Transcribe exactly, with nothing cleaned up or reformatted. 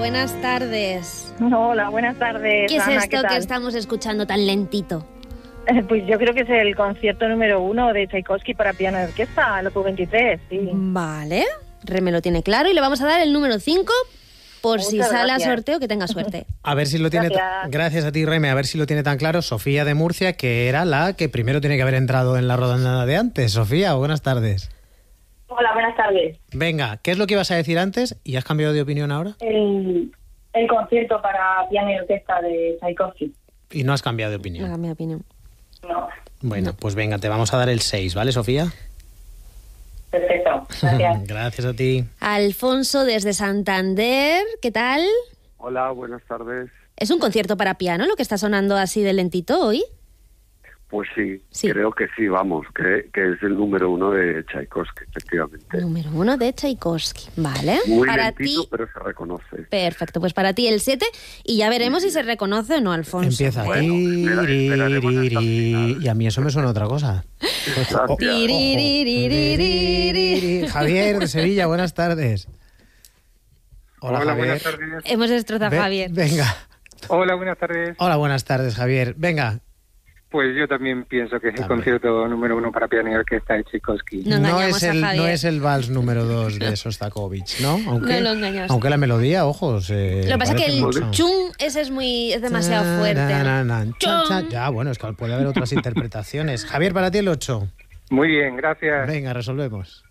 buenas tardes. Hola, buenas tardes. ¿Qué es Ana, esto ¿qué que tal? estamos escuchando tan lentito? Eh, Pues yo creo que es el concierto número uno de Tchaikovsky para piano y orquesta, el opus veintitrés, sí. Vale, Reme lo tiene claro y le vamos a dar el número cinco por Muchas si sale a gracias. sorteo, que tenga suerte. A ver si lo tiene... ta- Gracias. Gracias a ti, Reme. A ver si lo tiene tan claro Sofía de Murcia, que era la que primero tiene que haber entrado en la rodada de antes. Sofía, buenas tardes. Hola, buenas tardes. Venga, ¿qué es lo que ibas a decir antes y has cambiado de opinión ahora? El, el concierto para piano y orquesta de Tchaikovsky. Y no has cambiado de No opinión. cambia mi opinión. No, Bueno, pues venga, te vamos a dar el seis, ¿vale, Sofía? perfecto. Gracias. Gracias a ti. Alfonso desde Santander, ¿qué tal? Hola, buenas tardes. ¿Es un concierto para piano lo que está sonando así de lentito hoy? Pues sí, Sí. creo que sí, vamos, que, que es el número uno de Tchaikovsky, efectivamente. Número uno de Tchaikovsky, ¿vale? Muy para lentito, ti, pero se reconoce. perfecto, pues para ti el siete y ya veremos si se reconoce o no, Alfonso. Empieza. Bueno, espera- esperaremos hasta el final. Y a mí eso me suena otra cosa. Pues, Gracias. ojo. Tiriririririririri. Javier de Sevilla, buenas tardes. Hola, Hola, Javier. buenas tardes. Hemos destrozado Ve- a Javier. Venga. Hola, buenas tardes. Hola, buenas tardes, Javier. Venga. Pues yo también pienso que es el Hombre. concierto número uno para piano y orquesta de Tchaikovsky. No engañamos es a el, Javier. no es el vals número dos de Sostakovich, ¿no? Aunque, No lo engañamos. aunque la melodía, ojo, se Lo que pasa es que parece el mucho. chung ese es muy es demasiado fuerte. Tarananan, cha, cha. Chung. Ya, bueno, es que puede haber otras interpretaciones. Javier, para ti el ocho. Muy bien, gracias. Venga, resolvemos.